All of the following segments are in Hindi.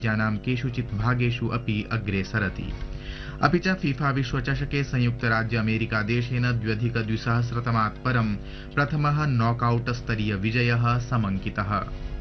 जानां केषुचित् भागेषु अपि अग्रे सरति। अपि च फीफा विश्वचषके संयुक्तराज्य अमेरिका देशेन 2020-तमात् परं प्रथमः नॉकआउट स्तरीय विजयः समङ्कितः।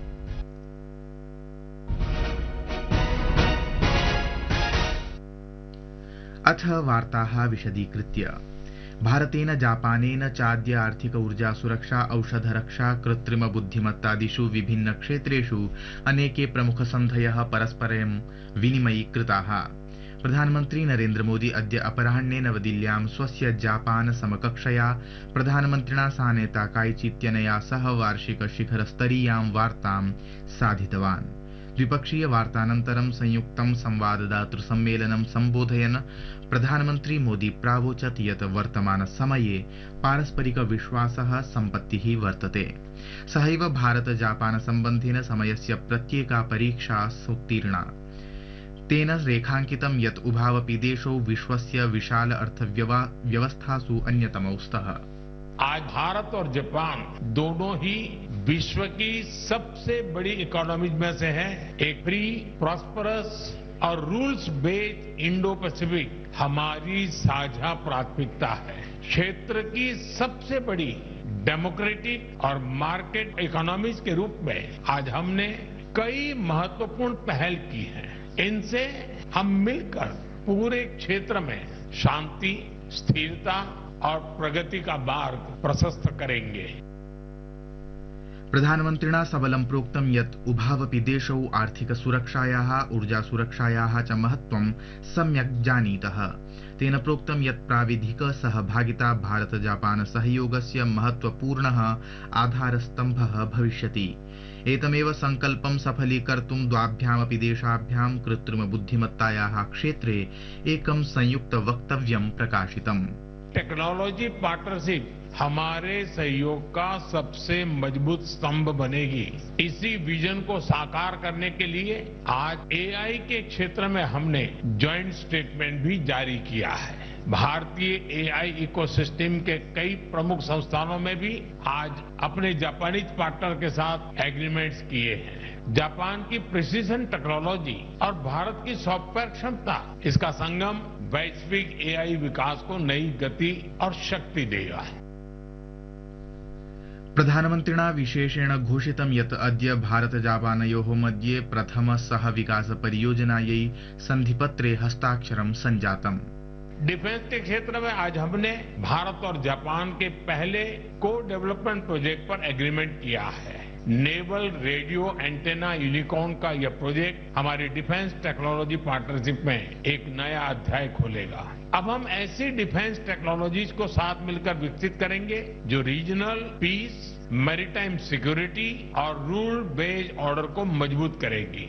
अथ वार्ताः विशदीकृत्य। भारतेन जापानेन चाद्य आर्थिक ऊर्जा सुरक्षा औषधरक्षा कृत्रिम बुद्धिमत्तादिषु विभिन्न क्षेत्रेषु अनेके प्रमुख सन्धयः परस्परं विनिमयीकृताः। प्रधानमन्त्री नरेन्द्र मोदी अद्य अपराह्णे नवदिल्ल्यां स्वस्य जापान समकक्षया प्रधानमन्त्रिणा साने ताकाइची इत्यनया सह वार्षिक शिखरस्तरीयां वार्तां साधितवान्। द्विपक्षीय वार्तानन्तरं संयुक्तं संवाददातृ सम्मेलनं सम्बोधयन् प्रधानमन्त्री मोदी प्रावोचत् यत् वर्तमान समये पारस्परिक विश्वासः सम्पत्तिः वर्तते। सहैव भारत जापान सम्बन्धेन समयस्य प्रत्येका परीक्षा सोत्तीर्णा। तेन रेखाङ्कितं यत् उभावपि देशौ विश्वस्य विशाल अर्थव्यवस्थासु अन्यतमौ स्तः। आज भारत और जापान दोनों ही विश्व की सबसे बड़ी इकोनॉमीज में से है। एक फ्री, प्रॉस्परस और रूल्स बेस्ड इंडो पैसिफिक हमारी साझा प्राथमिकता है। क्षेत्र की सबसे बड़ी डेमोक्रेटिक और मार्केट इकोनॉमीज के रूप में आज हमने कई महत्वपूर्ण पहल की हैं। इनसे हम मिलकर पूरे क्षेत्र में शांति, स्थिरता और प्रगति का मार्ग प्रशस्त करेंगे। प्रधानमन्त्रिणा सबलं प्रोक्तं यत् उभावपि देशौ आर्थिक सुरक्षायाः ऊर्जा सुरक्षायाः च महत्त्वं सम्यक् जानीतः। तेन प्रोक्तं यत् प्राविधिक सहभागिता भारत जापान सहयोगस्य महत्त्वपूर्णः आधारस्तम्भः भविष्यति। एतमेव संकल्पं सफलीकर्तुं द्वाभ्यामपि देशाभ्यां कृत्रिम बुद्धिमत्तायाः क्षेत्रे एकं संयुक्त वक्तव्यं प्रकाशितम्। टेक्नोलॉजी पार्टनरशिप हमारे सहयोग का सबसे मजबूत स्तंभ बनेगी। इसी विजन को साकार करने के लिए आज एआई के क्षेत्र में हमने जॉइंट स्टेटमेंट भी जारी किया है। भारतीय एआई इकोसिस्टम के कई प्रमुख संस्थानों में भी आज अपने जापानीज पार्टनर के साथ एग्रीमेंट्स किए हैं। जापान की प्रिसीजन टेक्नोलॉजी और भारत की सॉफ्टवेयर क्षमता, इसका संगम वैश्विक एआई विकास को नई गति और शक्ति देगा। प्रधानमन्त्रिणा विशेषेण घोषितं यत् अद्य भारत जापानयोः मध्ये प्रथम सह विकास परियोजनायै सन्धिपत्रे हस्ताक्षरं सञ्जातम्। डिफेंस के क्षेत्र में आज हमने भारत और जापान के पहले को डेवलपमेंट प्रोजेक्ट पर एग्रीमेंट किया है। नेवल रेडियो एंटेना यूनिकॉर्न का यह प्रोजेक्ट हमारी डिफेंस टेक्नोलॉजी पार्टनरशिप में एक नया अध्याय खोलेगा। अब हम ऐसी डिफेंस टेक्नोलॉजीज को साथ मिलकर विकसित करेंगे जो रीजनल पीस, मैरीटाइम सिक्योरिटी और रूल बेस्ड ऑर्डर को मजबूत करेगी।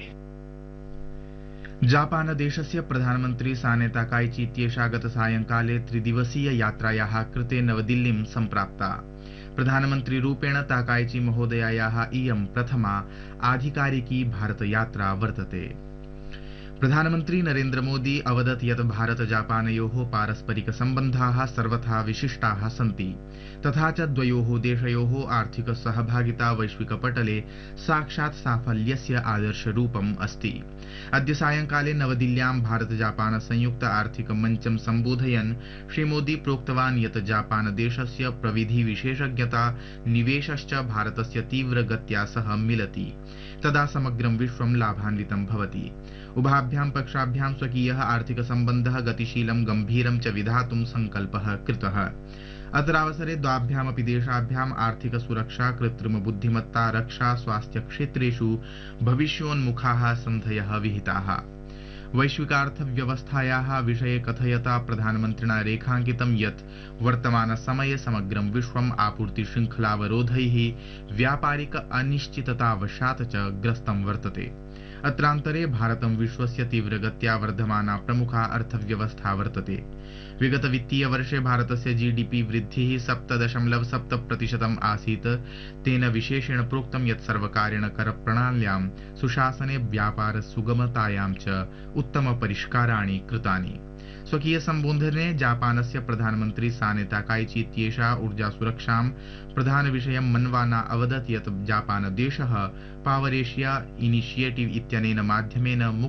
जापान देशस्य प्रधानमन्त्री साने ताकाइची इत्येषा गत सायंकाले त्रिदिवसीय यात्रायाः कृते नवदिल्लीं सम्प्राप्ता। प्रधानमन्त्री रूपेण ताकाइची महोदयायाः इयं प्रथमा आधिकारिकी भारत यात्रा वर्तते। प्रधानमन्त्री नरेन्द्र मोदी अवदत् यत् भारत जापानयोः पारस्परिक सम्बन्धाः सर्वथा विशिष्टाः सन्ति, तथा च द्वयोः देशयोः आर्थिक सहभागिता वैश्विकपटले साक्षात् साफल्यस्य आदर्शरूपम् अस्ति। अद्य सायंकाले नवदिल्ल्यां भारत जापान संयुक्त आर्थिक मञ्चं सम्बोधयन् श्रीमोदी प्रोक्तवान् यत् जापान देशस्य प्रविधि विशेषज्ञता निवेशश्च भारतस्य तीव्र गत्या सह मिलति, तदा समग्रं विश्वं लाभान्वितं भवति। उभाभ्यां पक्षाभ्यां स्वकीयः आर्थिक सम्बन्धः गतिशीलं गम्भीरं च विधातुं सङ्कल्पः कृतः। अत्रावसरे द्वाभ्यामपि देशाभ्याम् आर्थिक सुरक्षा, कृत्रिम बुद्धिमत्ता, रक्षा, स्वास्थ्य क्षेत्रेषु भविष्योन्मुखाः सन्धयः विहिताः। वैश्विकार्थव्यवस्थायाः विषये कथयता प्रधानमन्त्रिणा रेखाङ्कितं यत् वर्तमान समये समग्रं विश्वम् आपूर्ति शृङ्खलावरोधैः, व्यापारिक अनिश्चिततावशात् च ग्रस्तं वर्तते। अत्रान्तरे भारतं विश्वस्य तीव्रगत्या वर्धमाना प्रमुखा अर्थव्यवस्था वर्तते। विगत वित्तीय वर्षे भारतस्य जीडीपी वृद्धिः 7.7% आसीत्। तेन विशेषेण प्रोक्तं यत् सर्वकारेण करप्रणाल्यां सुशासने, व्यापार सुगमतायां च उत्तम परिष्काराणि कृतानि। स्वकीय सम्बोधने जापानस्य प्रधानमन्त्री साने ताकाइची इत्येषा ऊर्जासुरक्षां प्रधानविषयं मन्वाना अवदत् यत् जापानदेशः पावर एशिया इनिशिएटिव इत्यनेन माध्यमेन